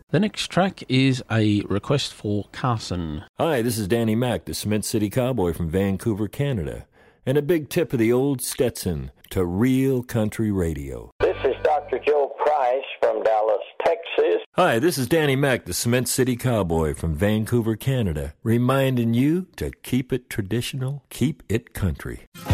The next track is a request for Carson. Hi, this is Danny Mac, the Cement City Cowboy from Vancouver, Canada. And a big tip of the old Stetson to real country radio. This is Dr. Joe Price from Dallas, Texas. Hi, this is Danny Mac, the Cement City Cowboy from Vancouver, Canada, reminding you to keep it traditional, keep it country.